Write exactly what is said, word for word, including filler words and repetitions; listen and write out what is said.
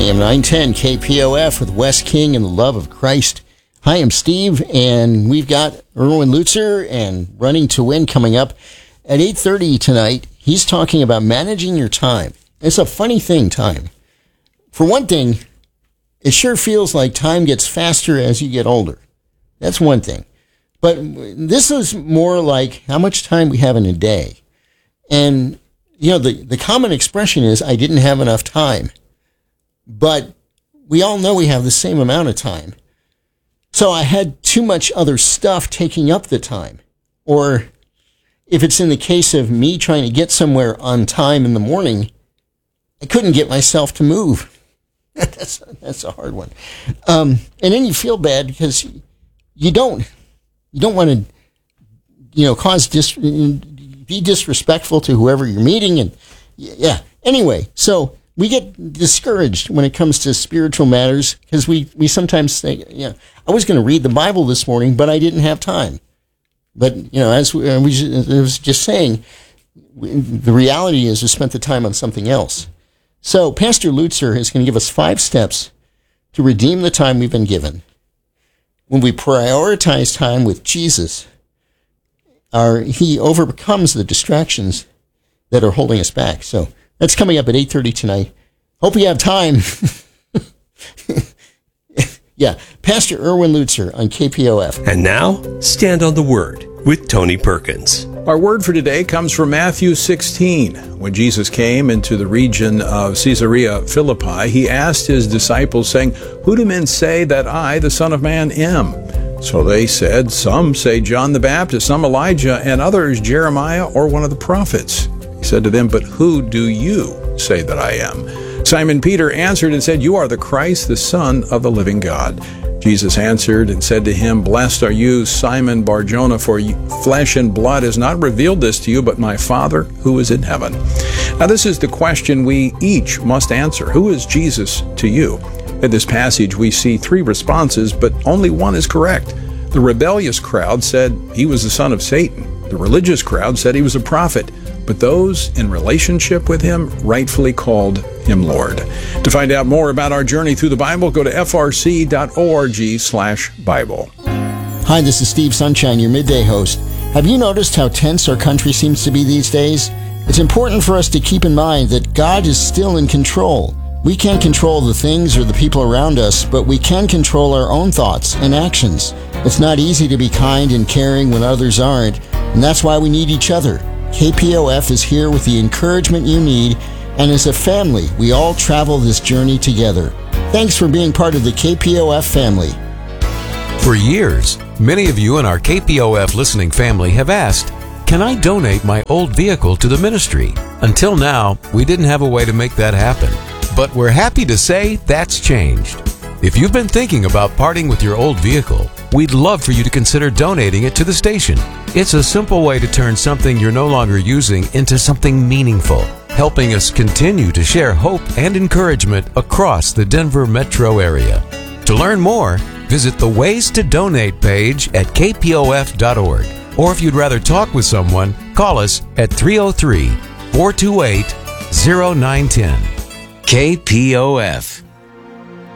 A M nine ten K P O F with Wes King and the Love of Christ. Hi, I'm Steve, and we've got Erwin Lutzer and Running to Win coming up at eight thirty tonight. He's talking about managing your time. It's a funny thing, time. For one thing, it sure feels like time gets faster as you get older. That's one thing. But this is more like how much time we have in a day. And, you know, the, the common expression is, I didn't have enough time. But we all know we have the same amount of time. So I had too much other stuff taking up the time. Or if it's in the case of me trying to get somewhere on time in the morning, I couldn't get myself to move. that's, that's a hard one. Um, and then you feel bad because you don't, you don't want to, you know, cause dis, be disrespectful to whoever you're meeting. And yeah, anyway, so we get discouraged when it comes to spiritual matters because we, we sometimes think, yeah, I was going to read the Bible this morning, but I didn't have time. But, you know, as we, I was just saying, the reality is we spent the time on something else. So Pastor Lutzer is going to give us five steps to redeem the time we've been given. When we prioritize time with Jesus, our, he overcomes the distractions that are holding us back. So that's coming up at eight thirty tonight. Hope you have time. Yeah, Pastor Erwin Lutzer on K P O F. And now, Stand on the Word with Tony Perkins. Our word for today comes from Matthew sixteen. When Jesus came into the region of Caesarea Philippi, he asked his disciples, saying, "Who do men say that I, the Son of Man, am?" So they said, "Some say John the Baptist, some Elijah, and others Jeremiah or one of the prophets." He said to them, "But who do you say that I am?" Simon Peter answered and said, "You are the Christ, the Son of the living God." Jesus answered and said to him, "Blessed are you, Simon Bar-Jonah, for flesh and blood has not revealed this to you, but my Father who is in heaven." Now this is the question we each must answer. Who is Jesus to you? In this passage we see three responses, but only one is correct. The rebellious crowd said he was the son of Satan. The religious crowd said he was a prophet. But those in relationship with him rightfully called him Lord. To find out more about our journey through the Bible, go to f r c dot org slash Bible. Hi, this is Steve Sunshine, your midday host. Have you noticed how tense our country seems to be these days? It's important for us to keep in mind that God is still in control. We can't control the things or the people around us, but we can control our own thoughts and actions. It's not easy to be kind and caring when others aren't, and that's why we need each other. K P O F is here with the encouragement you need, and as a family, we all travel this journey together. Thanks for being part of the K P O F family. For years, many of you in our K P O F listening family have asked, "Can I donate my old vehicle to the ministry?" Until now, we didn't have a way to make that happen. But we're happy to say that's changed. If you've been thinking about parting with your old vehicle, we'd love for you to consider donating it to the station. It's a simple way to turn something you're no longer using into something meaningful, helping us continue to share hope and encouragement across the Denver metro area. To learn more, visit the Ways to Donate page at k p o f dot org. Or if you'd rather talk with someone, call us at three oh three, four two eight, oh nine one oh. K P O F.